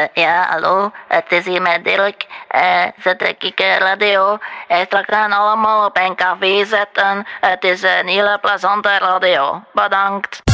Ja, hallo, het is hier met Dirk. Zet ik radio. We gaan allemaal op een café zetten. Het is een hele plezante radio. Bedankt.